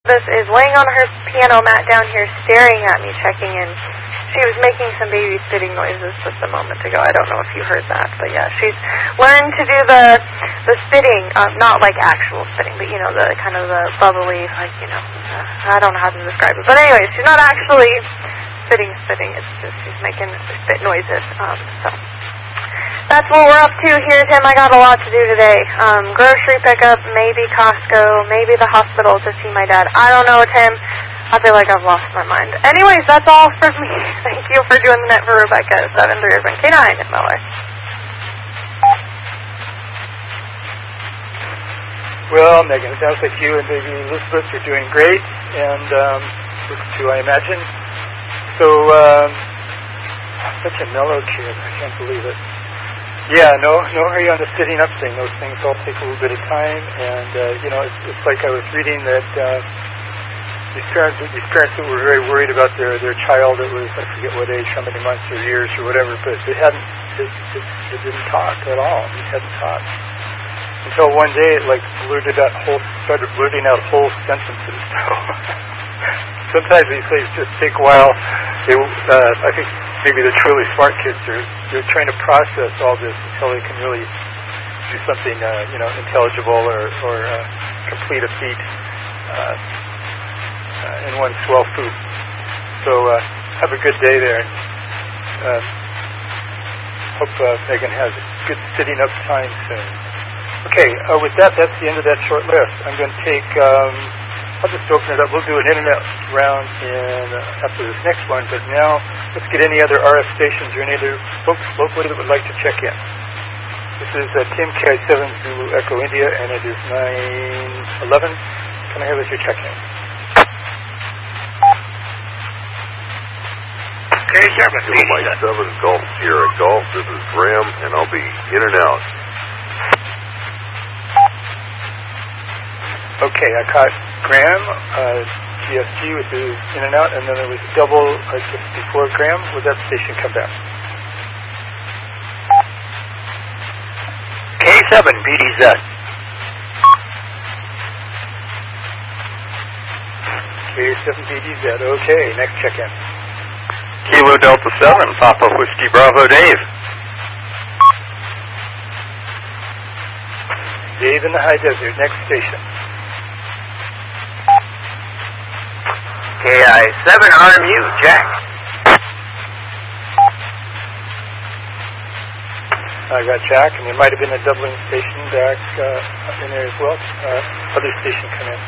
this is laying on her piano mat down here, staring at me, checking in. She was making some baby spitting noises just a moment ago. I don't know if you heard that, but yeah, she's learned to do the spitting, not like actual spitting, but the kind of the bubbly, I don't know how to describe it. But anyway, she's not actually spitting. It's just she's making spit noises. So that's what we're up to here, Tim. I got a lot to do today. Grocery pickup, maybe Costco, maybe the hospital to see my dad. I don't know, Tim. I feel like I've lost my mind. Anyways, that's all from me. Thank you for doing the net for Rebecca. 737K9 at Miller. Well, Megan, it sounds like you and baby Elizabeth are doing great, and too, I imagine. So, such a mellow kid. I can't believe it. Yeah, no hurry on the sitting up thing. Those things all take a little bit of time, and it's like I was reading that these parents that were very worried about their child that was, I forget what age, how many months or years or whatever, but it didn't talk at all. It hadn't talked until one day it started blurting out whole sentences. Sometimes these things just take a while. I think maybe the truly smart kids they're trying to process all this until they can really do something intelligible or complete a feat in one swell swoop. So have a good day there. Hope Megan has a good sitting up time soon. Okay, with that's the end of that short list. I'm going to take. I'll just open it up. We'll do an internet round after this next one, but now let's get any other RF stations or any other folks locally that would like to check in. This is Tim KI7 Zulu Echo India, and it is 9:11. Can I have your check-in? KI7 Golf Sierra Golf. This is Graham, and I'll be in and out. Okay, I caught Graham, GSG with the in and out, and then there was a double just before Graham. Would that station come back? K7 BDZ. K7 BDZ, okay, next check-in. Kilo Delta 7, Papa Whiskey Bravo Dave. Dave in the high desert, next station. KI7 RMU, Jack. I got Jack, and there might have been a doubling station back in there as well. Other station come in.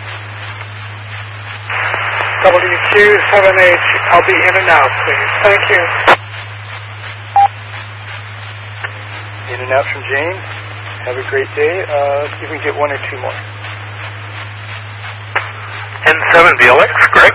WQ7H, I'll be in and out, please. Thank you. In and out from James. Have a great day. Let's see if we can get one or two more. N7BLX, Greg.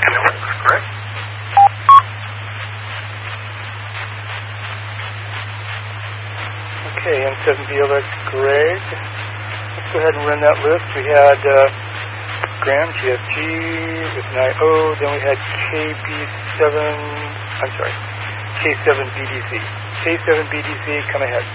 Okay, N7BLX, Greg. Let's go ahead and run that list. We had Graham, GFG with an IO. Then we had K7BDZ. K7BDZ, come ahead.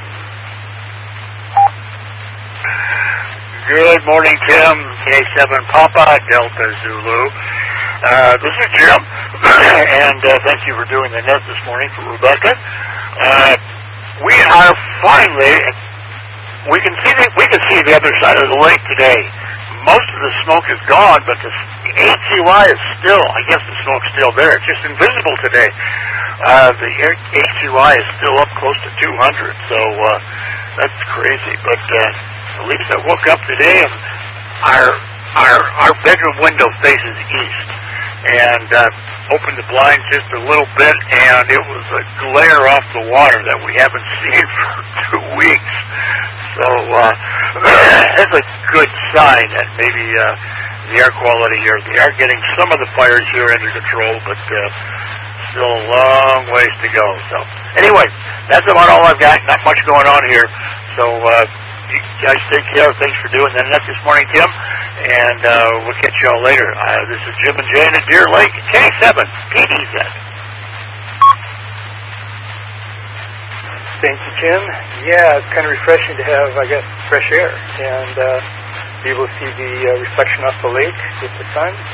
Good morning, Tim. K7 Papa Delta Zulu. This is Jim, and thank you for doing the net this morning for Rebecca. We are finally. We can see the other side of the lake today. Most of the smoke is gone, but the HCY is still. I guess the smoke's still there. It's just invisible today. The HCY is still up close to 200, so that's crazy. But at least I woke up today, and our bedroom window faces east, and opened the blinds just a little bit, and it was a glare off the water that we haven't seen for 2 weeks. So that's a good sign that maybe the air quality here. They are getting some of the fires here under control, but still a long ways to go. So anyway, that's about all I've got. Not much going on here. So you guys take care. Thanks for doing that this morning, Tim. And we'll catch y'all later. This is Jim and Jane at Deer Lake, K7 PDZ. Thank you, Jim. Yeah, it's kind of refreshing to have, I guess, fresh air and be able to see the reflection off the lake with the sun.